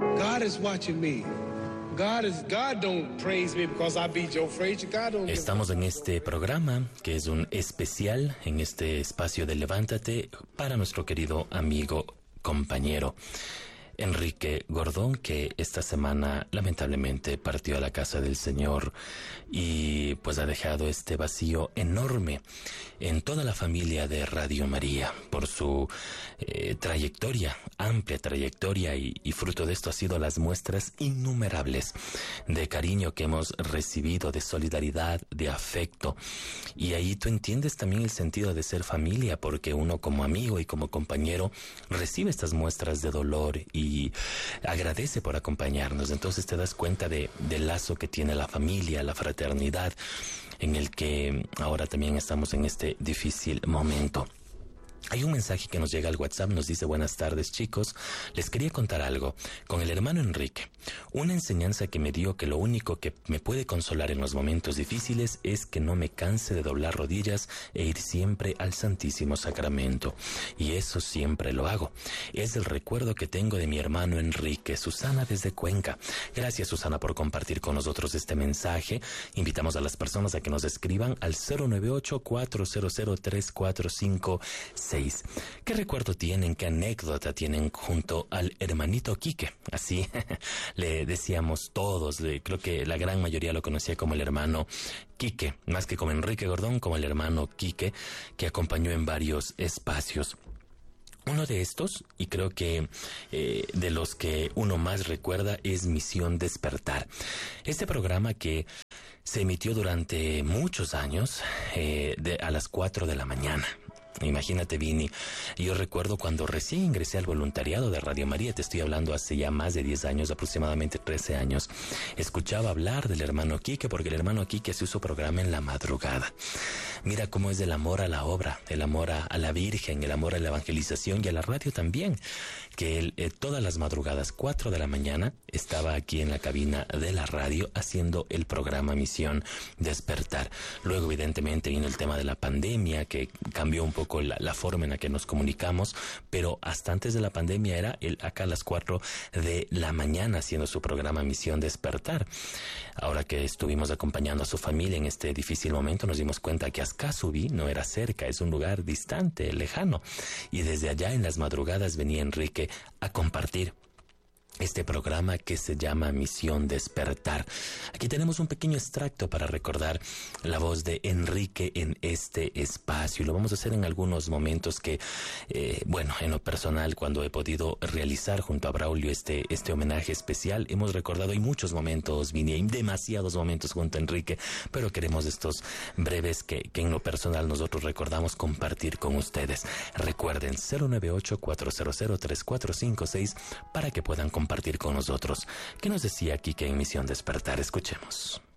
God is watching me. God don't praise me because I beat Joe Frazier. God don't. Estamos en este programa que es un especial en este espacio de Levántate para nuestro querido amigo, compañero Enrique Gordón, que esta semana lamentablemente partió a la casa del Señor y pues ha dejado este vacío enorme en toda la familia de Radio María por su trayectoria, amplia trayectoria, y fruto de esto ha sido las muestras innumerables de cariño que hemos recibido, de solidaridad, de afecto. Y ahí tú entiendes también el sentido de ser familia, porque uno como amigo y como compañero recibe estas muestras de dolor y agradece por acompañarnos. Entonces te das cuenta del lazo que tiene la familia, la fraternidad, en el que ahora también estamos en este difícil momento. Hay un mensaje que nos llega al WhatsApp, nos dice: buenas tardes, chicos, les quería contar algo. Con el hermano Enrique, una enseñanza que me dio que lo único que me puede consolar en los momentos difíciles es que no me canse de doblar rodillas e ir siempre al Santísimo Sacramento. Y eso siempre lo hago. Es el recuerdo que tengo de mi hermano Enrique. Susana desde Cuenca. Gracias, Susana, por compartir con nosotros este mensaje. Invitamos a las personas a que nos escriban al 098-400-3456. ¿Qué recuerdo tienen, qué anécdota tienen junto al hermanito Quique? Así le decíamos todos, creo que la gran mayoría lo conocía como el hermano Quique, más que como Enrique Gordón, como el hermano Quique, que acompañó en varios espacios. Uno de estos, y creo que de los que uno más recuerda, es Misión Despertar. Este programa que se emitió durante muchos años a las 4 de la mañana. Imagínate, Vini, yo recuerdo cuando recién ingresé al voluntariado de Radio María, te estoy hablando hace ya más de 10 años, aproximadamente 13 años, escuchaba hablar del hermano Quique, porque el hermano Quique hacía su programa en la madrugada. Mira cómo es el amor a la obra, el amor a la Virgen, el amor a la evangelización y a la radio también, que él todas las madrugadas, 4 de la mañana, estaba aquí en la cabina de la radio haciendo el programa Misión Despertar. Luego, evidentemente, vino el tema de la pandemia, que cambió un poco la forma en la que nos comunicamos, pero hasta antes de la pandemia era él acá a las 4 de la mañana haciendo su programa Misión Despertar. Ahora que estuvimos acompañando a su familia en este difícil momento, nos dimos cuenta que Ascasubi no era cerca, es un lugar distante, lejano, y desde allá en las madrugadas venía Enrique a compartir este programa que se llama Misión Despertar. Aquí tenemos un pequeño extracto para recordar la voz de Enrique en este espacio. Y lo vamos a hacer en algunos momentos que, en lo personal, cuando he podido realizar junto a Braulio este homenaje especial, hemos recordado, hay muchos momentos, Vini, demasiados momentos junto a Enrique, pero queremos estos breves que en lo personal nosotros recordamos compartir con ustedes. Recuerden, 098-400-3456 para que puedan compartir con nosotros. ¿Qué nos decía Quique en Misión Despertar? Escuchemos.